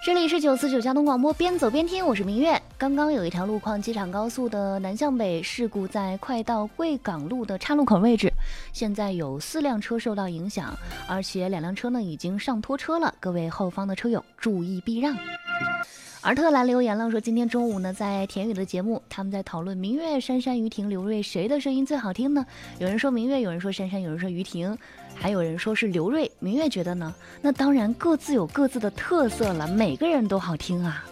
这里是949交通广播，边走边听，我是明月。刚刚有一条路况，机场高速的南向北事故在快到贵港路的岔路口位置，现在有4辆车受到影响，而且2辆车呢已经上拖车了，各位后方的车友注意避让。而特兰留言了，说今天中午呢，在田宇的节目，他们在讨论明月、珊珊、于婷、刘瑞谁的声音最好听呢？有人说明月，有人说珊珊，有人说于婷，还有人说是刘瑞。明月觉得呢？那当然各自有各自的特色了，每个人都好听啊。